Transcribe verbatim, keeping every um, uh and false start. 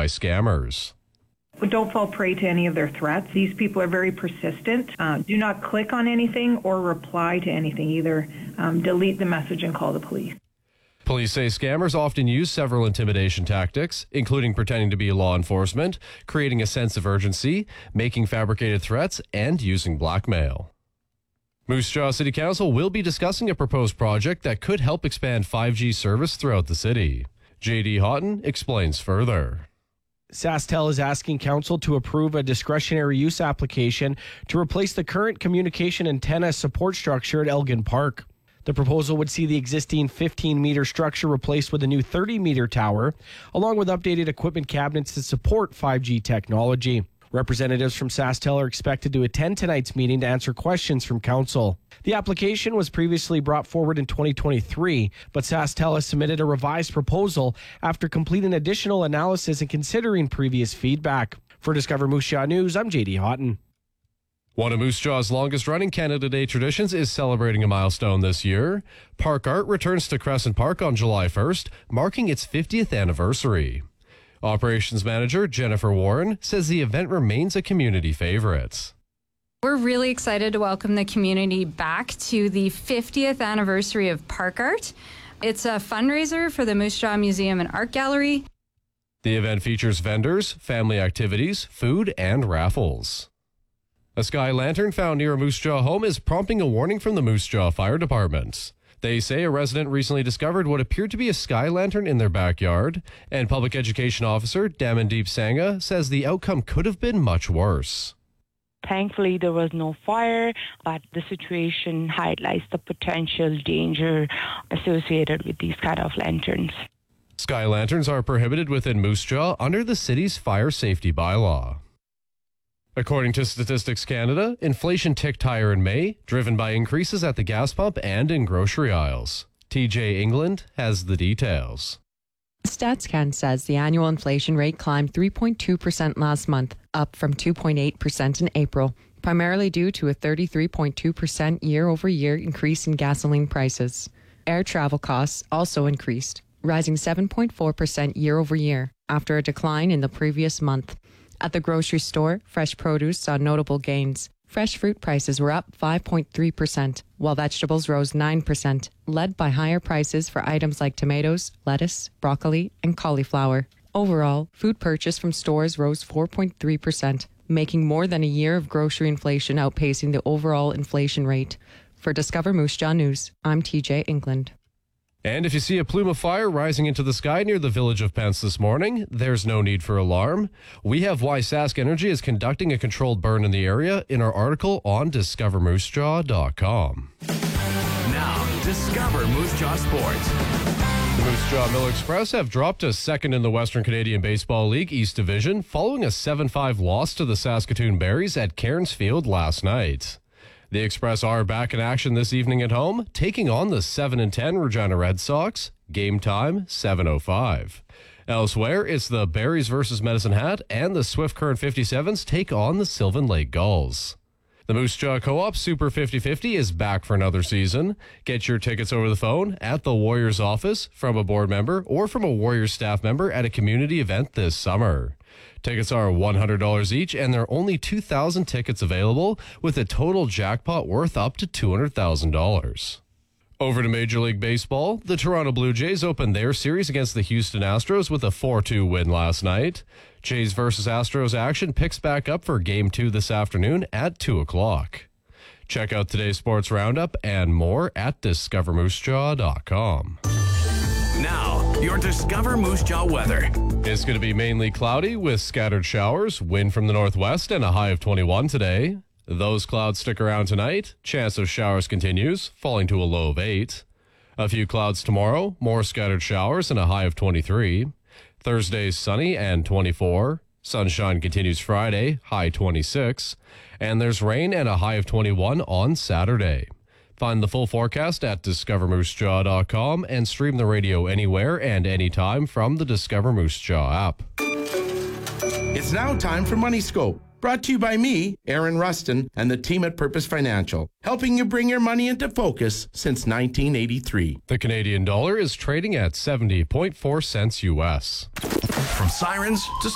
by scammers. Don't fall prey to any of their threats. These people are very persistent. Uh, do not click on anything or reply to anything either. Um, delete the message and call the police. Police say scammers often use several intimidation tactics, including pretending to be law enforcement, creating a sense of urgency, making fabricated threats, and using blackmail. Moose Jaw City Council will be discussing a proposed project that could help expand five G service throughout the city. J D Houghton explains further. SaskTel is asking Council to approve a discretionary use application to replace the current communication antenna support structure at Elgin Park. The proposal would see the existing fifteen-meter structure replaced with a new thirty-meter tower, along with updated equipment cabinets to support five G technology. Representatives from SaskTel are expected to attend tonight's meeting to answer questions from Council. The application was previously brought forward in twenty twenty-three, but SaskTel has submitted a revised proposal after completing additional analysis and considering previous feedback. For Discover Moose Jaw News, I'm J D Houghton. One of Moose Jaw's longest-running Canada Day traditions is celebrating a milestone this year. Park Art returns to Crescent Park on July first, marking its fiftieth anniversary. Operations Manager Jennifer Warren says the event remains a community favorite. We're really excited to welcome the community back to the fiftieth anniversary of Park Art. It's a fundraiser for the Moose Jaw Museum and Art Gallery. The event features vendors, family activities, food, and raffles. A sky lantern found near a Moose Jaw home is prompting a warning from the Moose Jaw Fire Department. They say a resident recently discovered what appeared to be a sky lantern in their backyard, and Public Education Officer Damandeep Sangha says the outcome could have been much worse. Thankfully, there was no fire, but the situation highlights the potential danger associated with these kind of lanterns. Sky lanterns are prohibited within Moose Jaw under the city's fire safety bylaw. According to Statistics Canada, inflation ticked higher in May, driven by increases at the gas pump and in grocery aisles. T J England has the details. StatsCan says the annual inflation rate climbed three point two percent last month, up from two point eight percent in April, primarily due to a thirty-three point two percent year-over-year increase in gasoline prices. Air travel costs also increased, rising seven point four percent year-over-year, after a decline in the previous month. At the grocery store, fresh produce saw notable gains. Fresh fruit prices were up five point three percent, while vegetables rose nine percent, led by higher prices for items like tomatoes, lettuce, broccoli, and cauliflower. Overall, food purchase from stores rose four point three percent, making more than a year of grocery inflation outpacing the overall inflation rate. For Discover Moose Jaw News, I'm T J England. And if you see a plume of fire rising into the sky near the village of Pence this morning, there's no need for alarm. We have why Sask Energy is conducting a controlled burn in the area in our article on discover moose jaw dot com. Now, Discover Moose Jaw Sports. The Moose Jaw Mill Express have dropped to second in the Western Canadian Baseball League East Division following a seven five loss to the Saskatoon Berries at Cairns Field last night. The Express are back in action this evening at home, taking on the seven and ten Regina Red Sox. Game time, seven oh five. Elsewhere, it's the Berries versus Medicine Hat, and the Swift Current fifty-sevens take on the Sylvan Lake Gulls. The Moose Jaw Co-op Super fifty fifty is back for another season. Get your tickets over the phone, at the Warriors office, from a board member, or from a Warriors staff member at a community event this summer. Tickets are one hundred dollars each, and there are only two thousand tickets available, with a total jackpot worth up to two hundred thousand dollars. Over to Major League Baseball, the Toronto Blue Jays opened their series against the Houston Astros with a four two win last night. Jays versus Astros action picks back up for Game two this afternoon at two o'clock. Check out today's Sports Roundup and more at discover moose jaw dot com. Now, your Discover Moose Jaw weather. It's going to be mainly cloudy with scattered showers, wind from the northwest, and a high of twenty-one today. Those clouds stick around tonight. Chance of showers continues, falling to a low of eight. A few clouds tomorrow, more scattered showers, and a high of twenty-three. Thursday's sunny and twenty-four. Sunshine continues Friday, high twenty-six. And there's rain and a high of twenty-one on Saturday. Find the full forecast at discover moose jaw dot com and stream the radio anywhere and anytime from the Discover Moose Jaw app. It's now time for Money Scope, brought to you by me, Aaron Rustin, and the team at Purpose Financial, helping you bring your money into focus since nineteen eighty-three. The Canadian dollar is trading at seventy point four cents U S. From sirens to